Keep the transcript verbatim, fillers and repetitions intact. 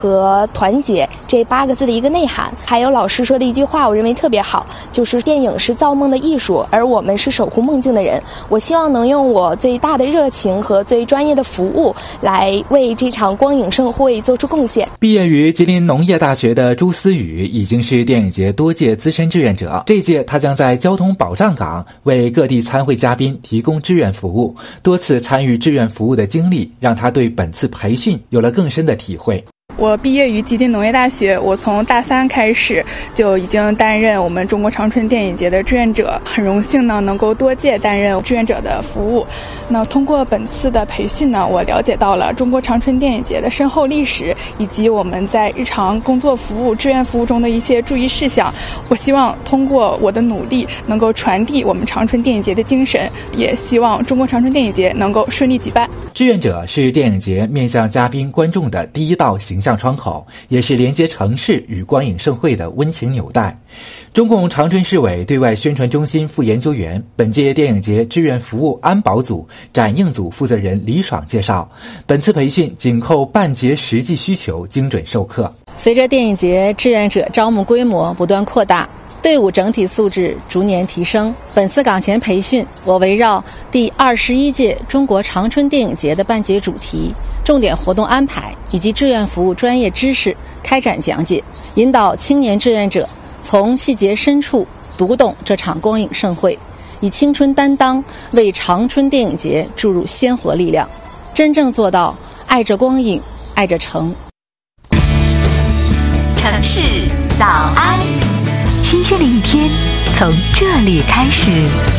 和团结这八个字的一个内涵。还有老师说的一句话，我认为特别好，就是电影是造梦的艺术，而我们是守护梦境的人。我希望能用我最大的热情和最专业的服务来为这场光影盛会做出贡献。 毕业于吉林农业大学的朱思雨已经是电影节多届资深志愿者，这届他将在交通保障岗为各地参会嘉宾提供志愿服务。多次参与志愿服务的经历让他对本次培训有了更深的体会。 我毕业于吉林农业大学，我从大三开始就已经担任我们中国长春电影节的志愿者，很荣幸呢能够多届担任志愿者的服务。那通过本次的培训呢，我了解到了中国长春电影节的深厚历史，以及我们在日常工作服务、志愿服务中的一些注意事项。我希望通过我的努力，能够传递我们长春电影节的精神，也希望中国长春电影节能够顺利举办。 志愿者是电影节面向嘉宾观众的第一道形象窗口，也是连接城市与光影盛会的温情纽带。中共长春市委对外宣传中心副研究员、本届电影节志愿服务安保组、展映组负责人李爽介绍，本次培训紧扣办节实际需求，精准授课。 随着电影节志愿者招募规模不断扩大，队伍整体素质逐年提升。本次岗前培训，我围绕第二十一届中国长春电影节的办节主题、重点活动安排以及志愿服务专业知识开展讲解，引导青年志愿者从细节深处读懂这场光影盛会，以青春担当为长春电影节注入鲜活力量，真正做到爱着光影，爱着城。 城市早安，新鲜的一天从这里开始。